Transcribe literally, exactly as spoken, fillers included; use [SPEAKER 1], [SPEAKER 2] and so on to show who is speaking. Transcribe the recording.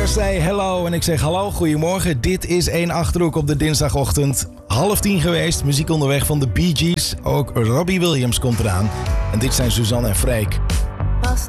[SPEAKER 1] Peter zei hello en ik zeg hallo, goedemorgen. Dit is één Achterhoek op de dinsdagochtend. Half tien geweest, muziek onderweg van de Bee Gees. Ook Robbie Williams komt eraan. En dit zijn Suzanne en Freek.